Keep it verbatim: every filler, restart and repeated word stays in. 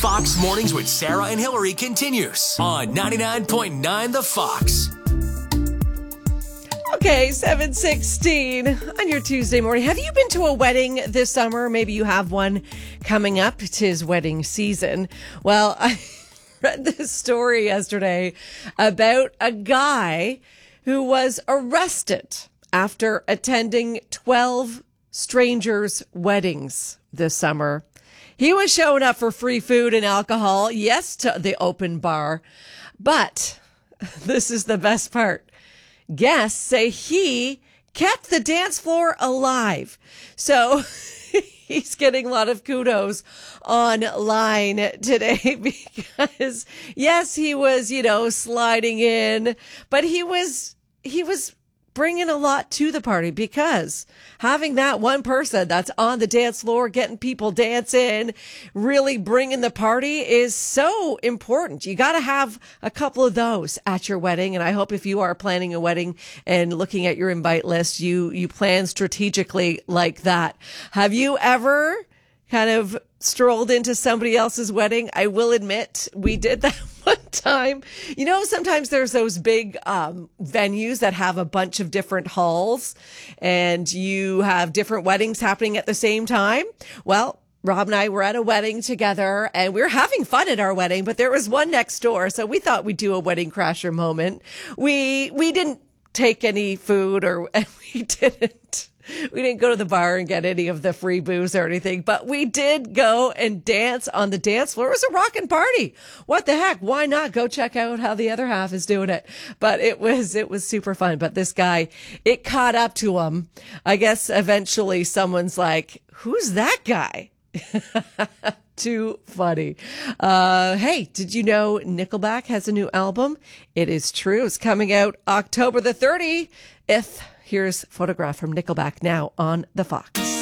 Fox Mornings with Sarah and Hillary continues on ninety-nine point nine The Fox. Okay, seven sixteen on your Tuesday morning. Have you been to a wedding this summer? Maybe you have one coming up. Tis wedding season. Well, I read this story yesterday about a guy who was arrested after attending twelve strangers' weddings this summer. He was showing up for free food and alcohol, yes, to the open bar. But this is the best part. Guests say he kept the dance floor alive. So he's getting a lot of kudos online today because, yes, he was, you know, sliding in, but he was, he was bringing a lot to the party because having that one person that's on the dance floor, getting people dancing, really bringing the party is so important. You got to have a couple of those at your wedding. And I hope if you are planning a wedding and looking at your invite list, you, you plan strategically like that. Have you ever kind of strolled into somebody else's wedding? I will admit we did that one time. You know, sometimes there's those big um, venues that have a bunch of different halls and you have different weddings happening at the same time. Well, Rob and I were at a wedding together and we were having fun at our wedding, but there was one next door. So we thought we'd do a wedding crasher moment. We, we didn't take any food or we didn't. We didn't go to the bar and get any of the free booze or anything, but we did go and dance on the dance floor. It was a rockin' party. What the heck? Why not go check out how the other half is doing it? But it was, it was super fun. But this guy, it caught up to him. I guess eventually someone's like, who's that guy? Too funny. Uh, hey, did you know Nickelback has a new album? It is true. It's coming out October the thirtieth. Here's Photograph from Nickelback now on The Fox.